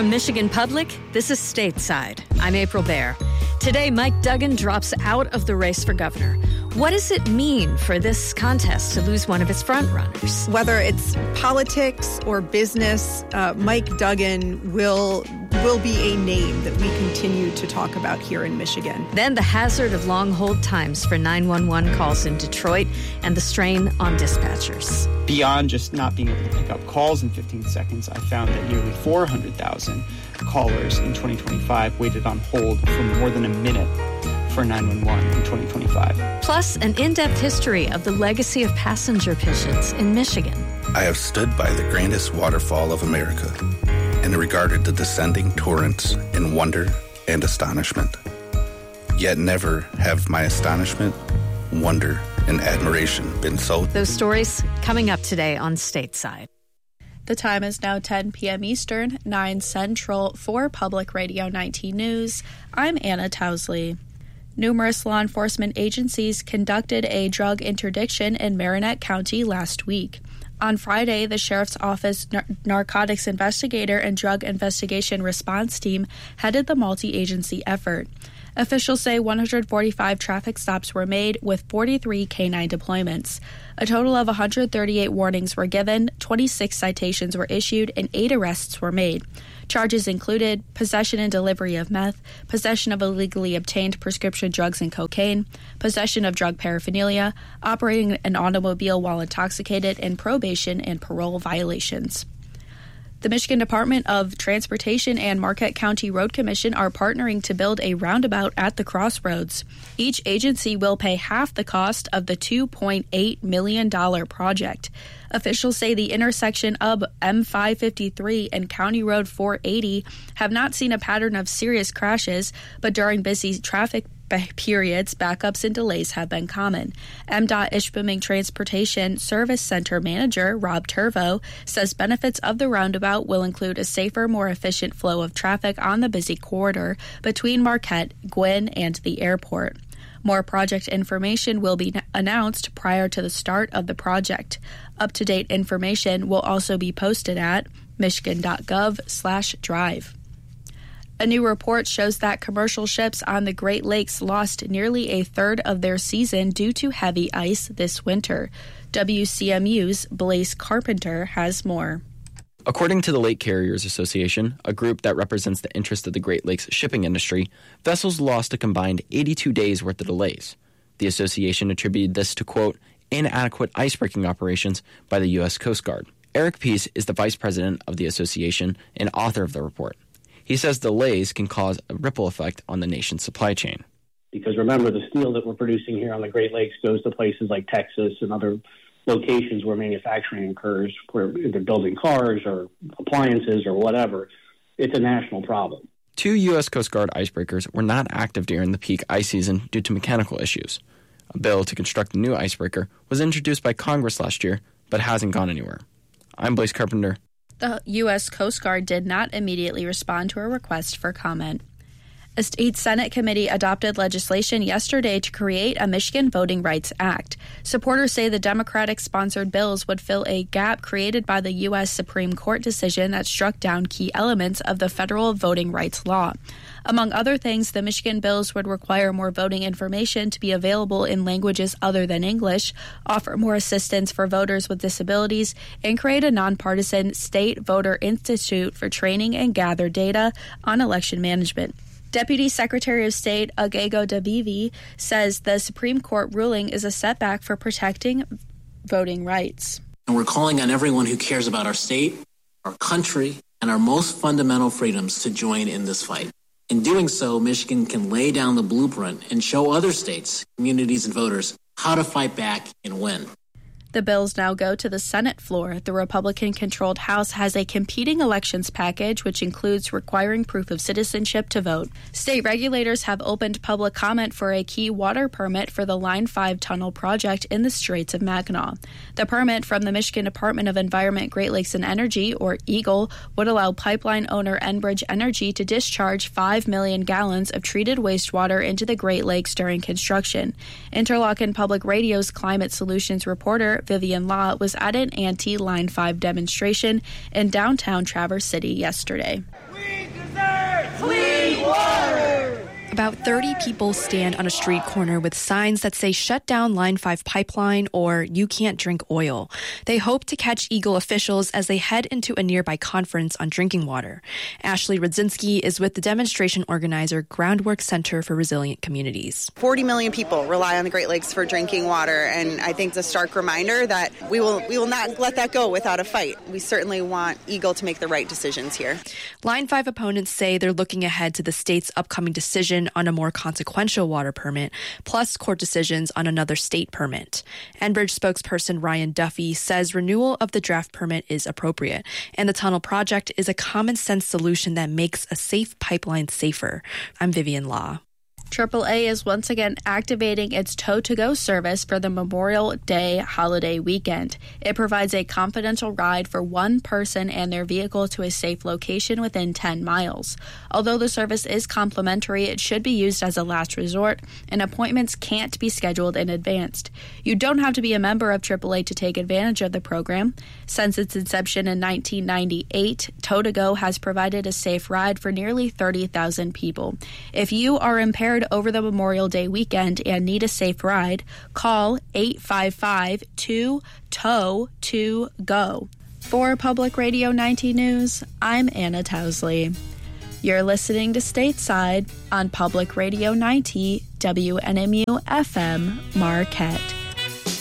From Michigan Public, this is Stateside. I'm April Baer. Today, Mike Duggan drops out of the race for governor. What does it mean for this contest to lose one of its frontrunners? Whether it's politics or business, Mike Duggan will be a name that we continue to talk about here in Michigan. Then the hazard of long hold times for 911 calls in Detroit and the strain on dispatchers. Beyond just not being able to pick up calls in 15 seconds, I found that nearly 400,000 callers in 2025 waited on hold for more than a minute for 911 in 2025. Plus, an in-depth history of the legacy of passenger pigeons in Michigan. I have stood by the grandest waterfall of America and regarded the descending torrents in wonder and astonishment. Yet never have my astonishment, wonder, and admiration been so... Those stories coming up today on Stateside. The time is now 10 p.m. Eastern, 9 Central. For Public Radio 19 News, I'm Anna Towsley. Numerous law enforcement agencies conducted a drug interdiction in Marinette County last week. On Friday, the Sheriff's Office Narcotics Investigator and Drug Investigation Response Team headed the multi-agency effort. Officials say 145 traffic stops were made with 43 K-9 deployments. A total of 138 warnings were given, 26 citations were issued, and 8 arrests were made. Charges included possession and delivery of meth, possession of illegally obtained prescription drugs and cocaine, possession of drug paraphernalia, operating an automobile while intoxicated, and probation and parole violations. The Michigan Department of Transportation and Marquette County Road Commission are partnering to build a roundabout at the crossroads. Each agency will pay half the cost of the $2.8 million project. Officials say the intersection of M553 and County Road 480 have not seen a pattern of serious crashes, but during busy traffic periods, backups and delays have been common. MDOT Ishpeming Transportation Service Center Manager Rob Turvo says benefits of the roundabout will include a safer, more efficient flow of traffic on the busy corridor between Marquette, Gwinn, and the airport. More project information will be announced prior to the start of the project. Up-to-date information will also be posted at michigan.gov/drive. A new report shows that commercial ships on the Great Lakes lost nearly a third of their season due to heavy ice this winter. WCMU's Blaise Carpenter has more. According to the Lake Carriers Association, a group that represents the interest of the Great Lakes shipping industry, vessels lost a combined 82 days worth of delays. The association attributed this to, quote, inadequate icebreaking operations by the U.S. Coast Guard. Eric Peace is the vice president of the association and author of the report. He says delays can cause a ripple effect on the nation's supply chain. Because remember, the steel that we're producing here on the Great Lakes goes to places like Texas and other locations where manufacturing occurs, where they're building cars or appliances or whatever. It's a national problem. 2 U.S. Coast Guard icebreakers were not active during the peak ice season due to mechanical issues. A bill to construct a new icebreaker was introduced by Congress last year, but hasn't gone anywhere. I'm Blaise Carpenter. The U.S. Coast Guard did not immediately respond to a request for comment. A state Senate committee adopted legislation yesterday to create a Michigan Voting Rights Act. Supporters say the Democratic-sponsored bills would fill a gap created by the U.S. Supreme Court decision that struck down key elements of the federal voting rights law. Among other things, the Michigan bills would require more voting information to be available in languages other than English, offer more assistance for voters with disabilities, and create a nonpartisan state voter institute for training and gather data on election management. Deputy Secretary of State Agego Dabivi says the Supreme Court ruling is a setback for protecting voting rights. And we're calling on everyone who cares about our state, our country, and our most fundamental freedoms to join in this fight. In doing so, Michigan can lay down the blueprint and show other states, communities, and voters how to fight back and win. The bills now go to the Senate floor. The Republican-controlled House has a competing elections package, which includes requiring proof of citizenship to vote. State regulators have opened public comment for a key water permit for the Line 5 tunnel project in the Straits of Mackinac. The permit from the Michigan Department of Environment, Great Lakes and Energy, or EGLE, would allow pipeline owner Enbridge Energy to discharge 5 million gallons of treated wastewater into the Great Lakes during construction. Interlochen Public Radio's Climate Solutions reporter Vivian Law was at an anti-Line 5 demonstration in downtown Traverse City yesterday. We About 30 people stand on a street corner with signs that say shut down Line 5 pipeline or you can't drink oil. They hope to catch Eagle officials as they head into a nearby conference on drinking water. Ashley Rudzinski is with the demonstration organizer Groundwork Center for Resilient Communities. 40 million people rely on the Great Lakes for drinking water, and I think it's a stark reminder that we will not let that go without a fight. We certainly want Eagle to make the right decisions here. Line 5 opponents say they're looking ahead to the state's upcoming decision on a more consequential water permit, plus court decisions on another state permit. Enbridge spokesperson Ryan Duffy says renewal of the draft permit is appropriate, and the tunnel project is a common-sense solution that makes a safe pipeline safer. I'm Vivian Law. AAA is once again activating its Tow-to-Go service for the Memorial Day holiday weekend. It provides a confidential ride for one person and their vehicle to a safe location within 10 miles. Although the service is complimentary, it should be used as a last resort, and appointments can't be scheduled in advance. You don't have to be a member of AAA to take advantage of the program. Since its inception in 1998, Tow-to-Go has provided a safe ride for nearly 30,000 people. If you are impaired over the Memorial Day weekend and need a safe ride, call 855-2-TOW-TO-GO. For Public Radio 19 News, I'm Anna Towsley. You're listening to Stateside on Public Radio 90 WNMU FM Marquette.